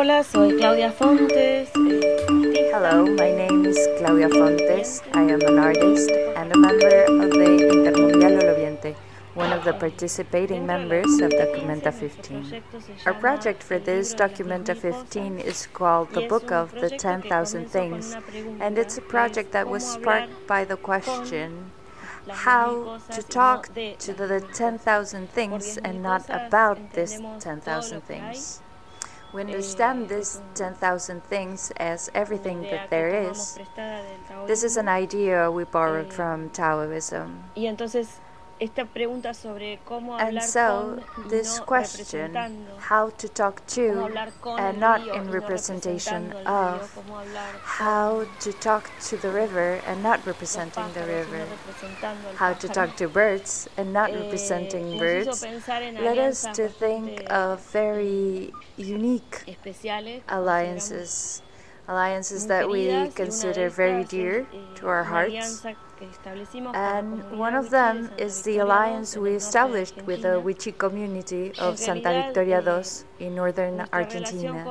Hola, soy Claudia Fontes. Hello, my name is Claudia Fontes. I am an artist and a member of the Intermundial Oloviente, one of the participating members of Documenta 15. Our project for this Documenta 15 is called The Book of the 10,000 Things, and it's a project that was sparked by the question how to talk to the 10,000 things and not about this 10,000 things. We understand this 10,000 things as everything that there is. This is an idea we borrowed from Taoism. And so, this question, how to talk to and not in representation of, how to talk to the river and not representing the river, how to talk to birds and not representing birds, led us to think of very unique alliances that we consider very dear to our hearts. And one of them is the alliance we established with the Wichí community of Santa Victoria II in northern Argentina.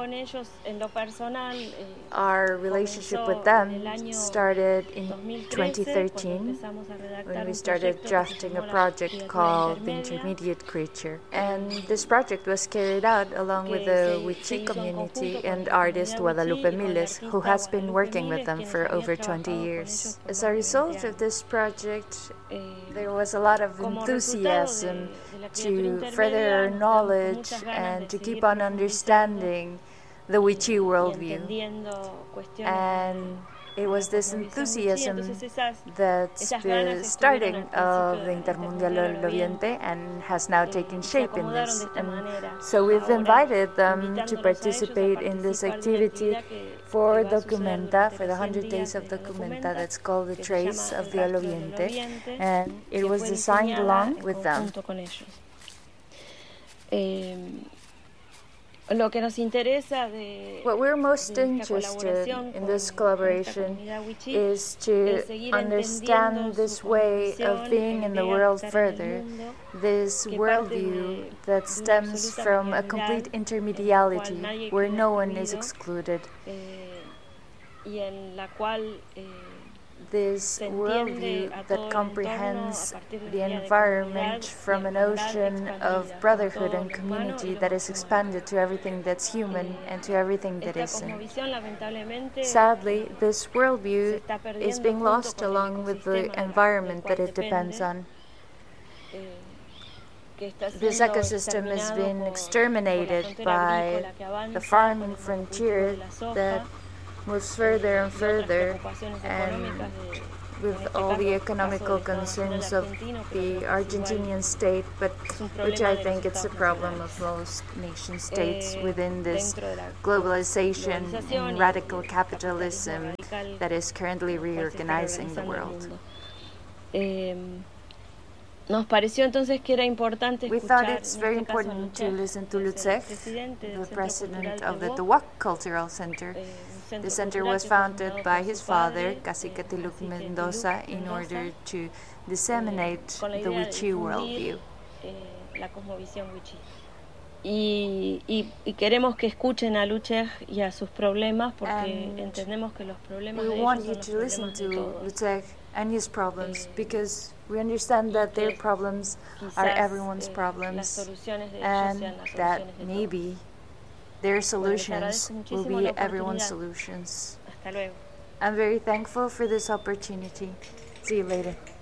Our relationship with them started in 2013 when we started drafting a project called The Intermediate Creature. And this project was carried out along with the Wichí community and artist Guadalupe Miles, who has been working with them for over 20 years. As a result of this project, there was a lot of enthusiasm to further our knowledge and to keep on understanding the Wichí worldview. And it was this enthusiasm that's the starting of the Intermundial Oloviente and has now taken shape in this. And so we've invited them to participate in this activity for Documenta, for the 100 days of Documenta, that's called The Trace of the Oloviente, and it was designed along with them. What we're most interested in this collaboration is to understand this way of being in the world further, this worldview that stems from a complete intermediality where no one is excluded. This worldview that comprehends the environment from an ocean of brotherhood and community that is expanded to everything that's human and to everything that isn't. Sadly, this worldview is being lost along with the environment that it depends on. This ecosystem has been exterminated by the farming frontier that moves further and further, and with all the economical concerns of the Argentinian state, but which I think it's a problem of most nation states within this globalization and radical capitalism that is currently reorganizing the world. We thought it's very important to listen to Lucek, the president of the Tuac Cultural Center. The center was founded by his father, Cacique Tiluc Mendoza, in order to disseminate the Wichí worldview. Queremos que escuchen a Lucek y a sus problemas porque entendemos que los problemas we want you to listen to Lucek and his problems because we understand that their problems are everyone's problems and that maybe their solutions will be everyone's solutions. I'm very thankful for this opportunity. See you later.